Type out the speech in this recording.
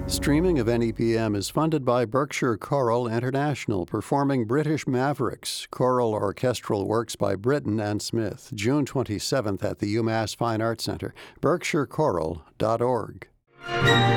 Streaming of NEPM is funded by Berkshire Choral International, performing British Mavericks, choral orchestral works by Britten and Smith, June 27th at the UMass Fine Arts Center, berkshirechoral.org.